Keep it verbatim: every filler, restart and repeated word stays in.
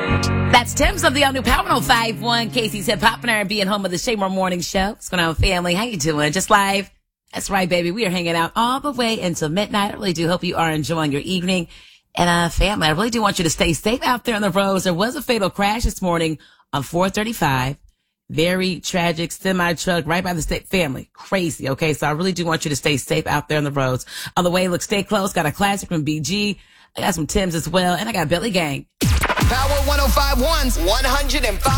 That's Tim's of the all new Power one oh five one. Casey's Hip Hop and R and B and home of the Shaymore Morning Show. What's going on, family? How you doing? Just live? That's right, baby. We are hanging out all the way until midnight. I really do hope you are enjoying your evening. And, uh, family, I really do want you to stay safe out there on the roads. There was a fatal crash this morning on four thirty-five. Very tragic semi-truck right by the state family. Crazy. Okay. So I really do want you to stay safe out there on the roads. On the way, look, stay close. Got a classic from B G. I got some Tim's as well. And I got Billy Gang. Power one oh five one's one oh five